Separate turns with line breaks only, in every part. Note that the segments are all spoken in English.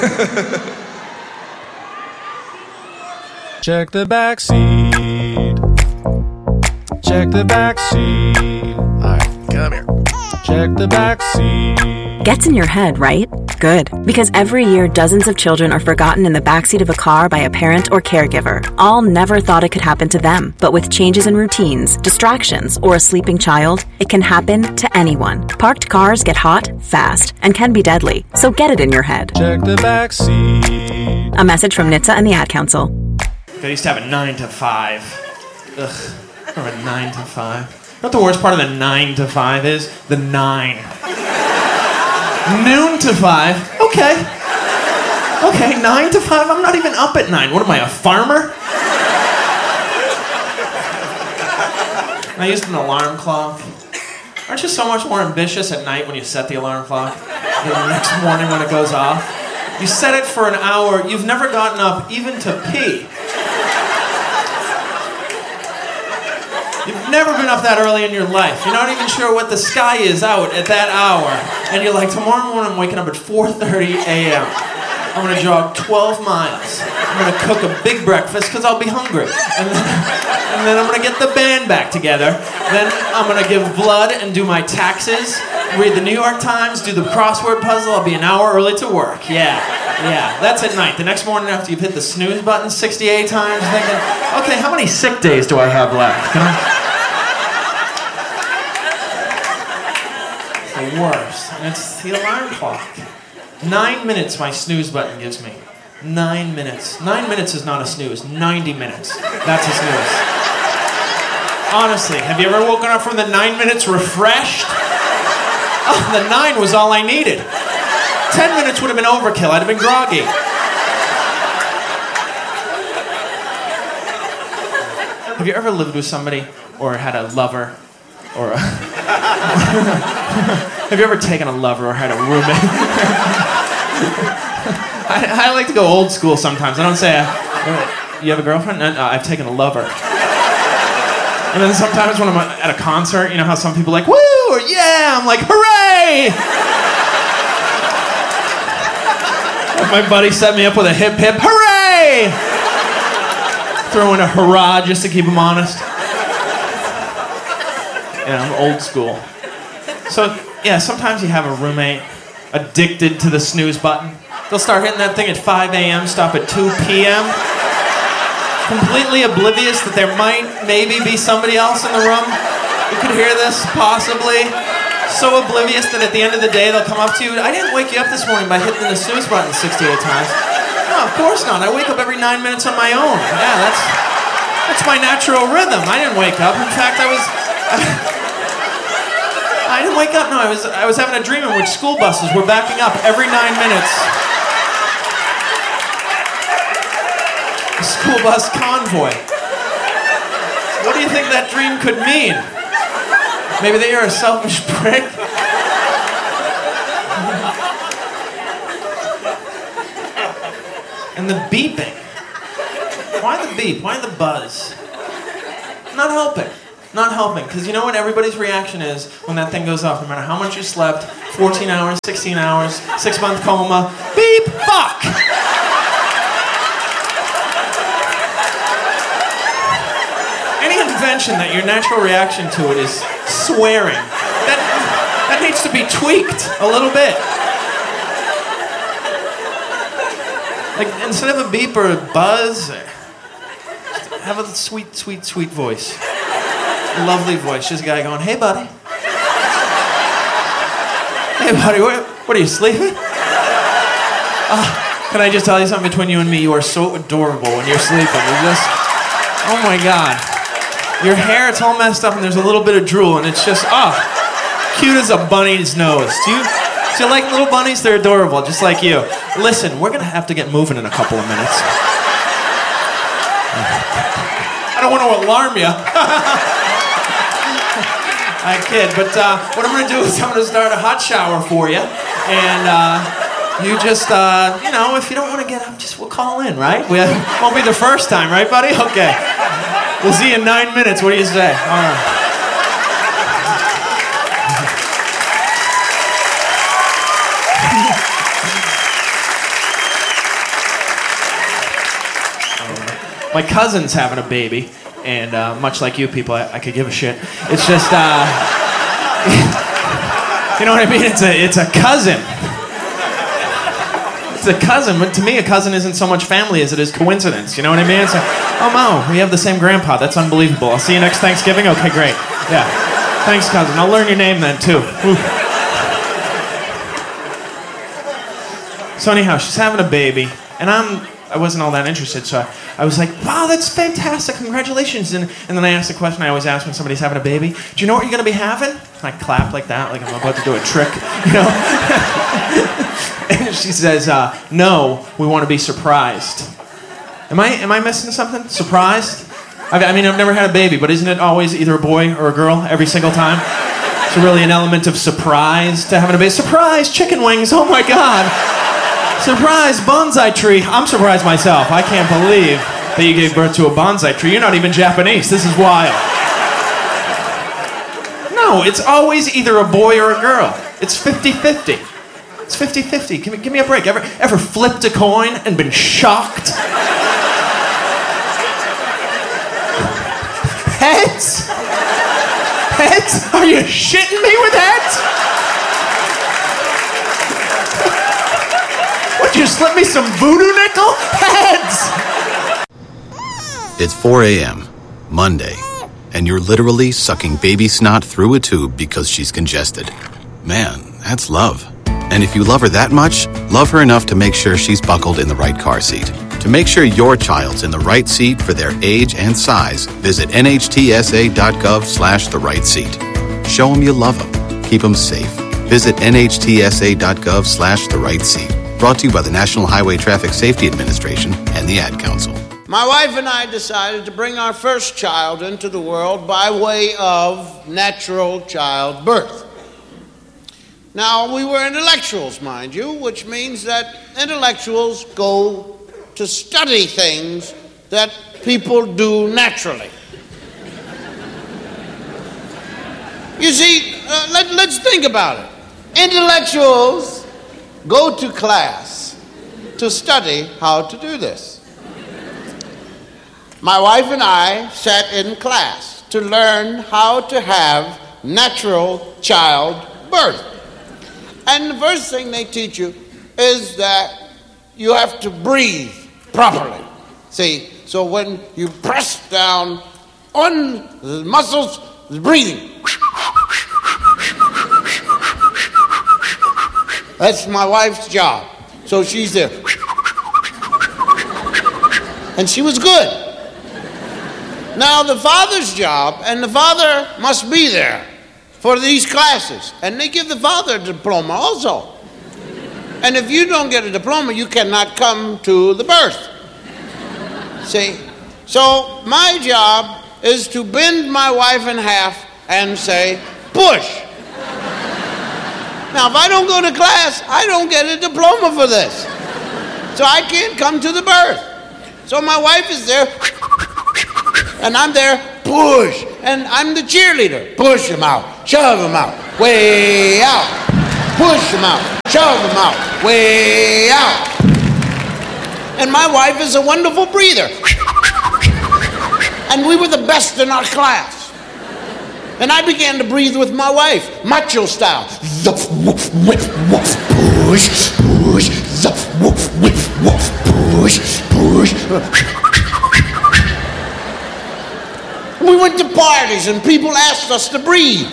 Check the back seat. Check the back seat.
Alright, come here.
Check the back seat.
Gets in your head, right? Good. Because every year, dozens of children are forgotten in the backseat of a car by a parent or caregiver. All never thought it could happen to them. But with changes in routines, distractions, or a sleeping child, it can happen to anyone. Parked cars get hot, fast, and can be deadly. So get it in your head.
Check the back seat.
A message from NHTSA and the Ad Council.
I used to have a 9 to 5. Ugh, I have a 9 to 5. You know what the worst part of the 9 to 5 is? The 9. Noon to 5. Okay. Okay, 9 to 5. I'm not even up at 9. What am I, a farmer? I used an alarm clock. Aren't you so much more ambitious at night when you set the alarm clock than the next morning when it goes off? You set it for an hour. You've never gotten up even to pee. You've never been up that early in your life. You're not even sure what the sky is out at that hour. And you're like, tomorrow morning I'm waking up at 4:30 a.m. I'm gonna jog 12 miles. I'm gonna cook a big breakfast because I'll be hungry. And then I'm gonna get the band back together. Then I'm gonna give blood and do my taxes, read the New York Times, do the crossword puzzle. I'll be an hour early to work. Yeah, that's at night. The next morning after you've hit the snooze button 68 times, thinking, okay, how many sick days do I have left? Can I? It's the worst. And it's the alarm clock. 9 minutes my snooze button gives me. 9 minutes. 9 minutes is not a snooze. 90 minutes. That's a snooze. Honestly, have you ever woken up from the 9 minutes refreshed? Oh, the 9 was all I needed. 10 minutes would have been overkill. I'd have been groggy. Have you ever lived with somebody or had a lover or a... Have you ever taken a lover or had a roommate? I like to go old school sometimes. I don't say, you have a girlfriend? No, I've taken a lover. And then sometimes when I'm at a concert, you know how some people are like, woo, or yeah, I'm like, hooray! My buddy set me up with a hip hip, hooray! Throw in a hurrah just to keep him honest. Yeah, I'm old school. So, yeah, sometimes you have a roommate addicted to the snooze button. They'll start hitting that thing at 5 a.m., stop at 2 p.m., completely oblivious that there might maybe be somebody else in the room who could hear this, possibly. So oblivious that at the end of the day they'll come up to you, I didn't wake you up this morning by hitting the snooze button 68 times. No, of course not. I wake up every 9 minutes on my own. Yeah, that's my natural rhythm. I didn't wake up. In fact, I didn't wake up. No, I was having a dream in which school buses were backing up every 9 minutes. A school bus convoy. What do you think that dream could mean? Maybe that you're a selfish prick? And the beeping. Why the beep? Why the buzz? Not helping. Not helping. Because you know what everybody's reaction is when that thing goes off, no matter how much you slept, 14 hours, 16 hours, 6-month coma, beep, fuck! Any invention that your natural reaction to it is swearing, that needs to be tweaked a little bit. Like, instead of a beep or a buzz, have a sweet, sweet, sweet voice. A lovely voice. Just a guy going, hey, buddy. Hey, buddy, what are you, sleeping? Can I just tell you something between you and me? You are so adorable when you're sleeping. You're just, oh my God. Your hair, it's all messed up and there's a little bit of drool and it's just, cute as a bunny's nose. Do you like little bunnies? They're adorable, just like you. Listen, we're gonna have to get moving in a couple of minutes. I don't want to alarm you. I kid, but what I'm gonna do is I'm gonna start a hot shower for you. And you just, if you don't want to get up, we'll call in, right? Won't be the first time, right, buddy? Okay. We'll see you in 9 minutes. What do you say? All right. My cousin's having a baby, and much like you people, I could give a shit. It's just, you know what I mean? It's a cousin. It's a cousin, but to me, a cousin isn't so much family as it is coincidence. You know what I mean? It's like, oh, Mo, we have the same grandpa. That's unbelievable. I'll see you next Thanksgiving? Okay, great. Yeah. Thanks, cousin. I'll learn your name then, too. Ooh. So anyhow, she's having a baby, and I wasn't all that interested, so I was like, wow, that's fantastic, congratulations. And then I asked the question I always ask when somebody's having a baby, do you know what you're going to be having? And I clap like that, like I'm about to do a trick, you know? And she says, no, we want to be surprised. Am I missing something? Surprised? I mean, I've never had a baby, but isn't it always either a boy or a girl every single time? It's really an element of surprise to having a baby. Surprise, chicken wings, oh my God. Surprise, bonsai tree. I'm surprised myself. I can't believe that you gave birth to a bonsai tree. You're not even Japanese. This is wild. No, it's always either a boy or a girl. It's 50-50. It's 50-50. Give me a break. Ever flipped a coin and been shocked? Heads? Heads? Are you shitting me with heads? Would you slip me some voodoo nickel? Heads!
It's 4 a.m., Monday, and you're literally sucking baby snot through a tube because she's congested. Man, that's love. And if you love her that much, love her enough to make sure she's buckled in the right car seat. To make sure your child's in the right seat for their age and size, visit nhtsa.gov/the right seat. Show them you love them. Keep them safe. Visit nhtsa.gov/the right seat. Brought to you by the National Highway Traffic Safety Administration and the Ad Council.
My wife and I decided to bring our first child into the world by way of natural childbirth. Now, we were intellectuals, mind you, which means that intellectuals go to study things that people do naturally. You see, let's think about it. Intellectuals go to class to study how to do this. My wife and I sat in class to learn how to have natural childbirth. And the first thing they teach you is that you have to breathe properly. See, so when you press down on the muscles, the breathing. That's my wife's job. So she's there. And she was good. Now the father's job, and the father must be there for these classes. And they give the father a diploma also. And if you don't get a diploma, you cannot come to the birth. See? So my job is to bend my wife in half and say, push. Now, if I don't go to class, I don't get a diploma for this. So I can't come to the birth. So my wife is there, and I'm there, push. And I'm the cheerleader. Push him out, shove him out, way out. Push him out, shove him out, way out. And my wife is a wonderful breather. And we were the best in our class. And I began to breathe with my wife, macho style. Zuff, woof, whiff, woof, push, push, zuff, woof, whiff, woof, push, push. We went to parties and people asked us to breathe.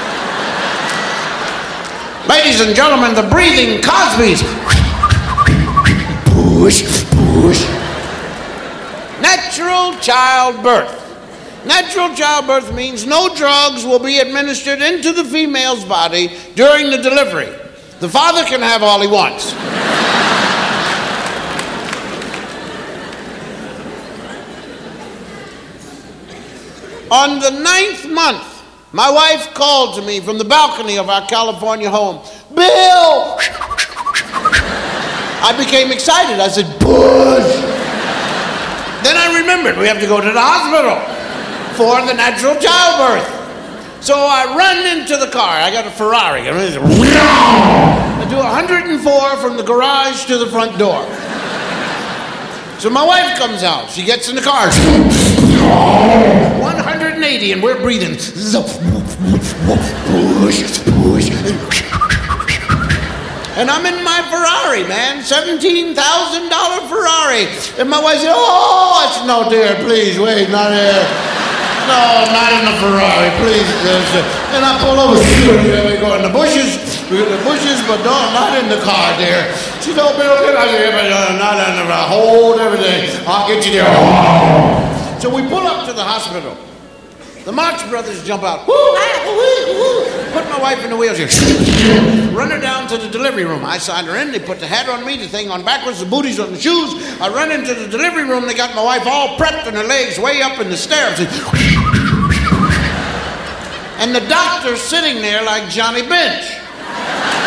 Ladies and gentlemen, the breathing Cosbys. Push, push. Natural childbirth. Natural childbirth means no drugs will be administered into the female's body during the delivery. The father can have all he wants. On the 9th month, my wife called to me from the balcony of our California home, Bill! I became excited. I said, push! Then I remembered we have to go to the hospital for the natural childbirth. So I run into the car. I got a Ferrari. I do 104 from the garage to the front door. So my wife comes out. She gets in the car. 180, and we're breathing. Push. And I'm in my Ferrari, man, $17,000 Ferrari. And my wife said, oh, I said, no, dear, please, wait, not here. No, not in the Ferrari, please. And I pull over. We go in the bushes. But not in the car, dear. She told me, okay, I said, but not in the Ferrari. Hold everything. I'll get you there. So we pull up to the hospital. The Marx Brothers jump out. Put my wife in the wheelchair. Run her down to the delivery room. I signed her in. They put the hat on me, the thing on backwards, the booties on the shoes. I run into the delivery room. They got my wife all prepped and her legs way up in the stairs. And the doctor's sitting there like Johnny Bench.